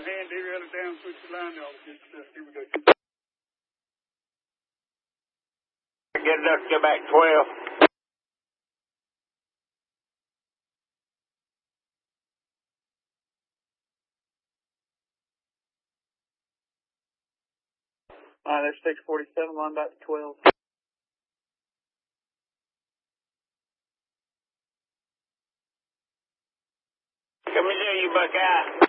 Hand derail it down, switch the line off. Here we go. Get it up, get back 12. There's 647, line back to 12. Come here, you Buckeye.